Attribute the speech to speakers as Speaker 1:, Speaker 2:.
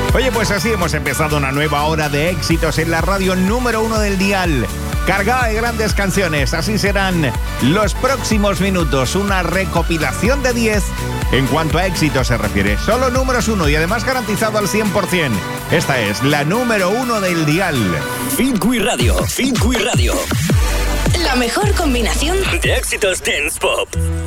Speaker 1: Oye, pues así hemos empezado una nueva hora de éxitos en la radio número 1 del dial. Cargada de grandes canciones, así serán los próximos minutos. Una recopilación de 10 en cuanto a éxito se refiere. Solo números 1 y además garantizado al 100%. Esta es la número 1 del dial.
Speaker 2: Fitwi Radio, Fitwi Radio.
Speaker 3: La mejor combinación
Speaker 2: de éxitos dance pop.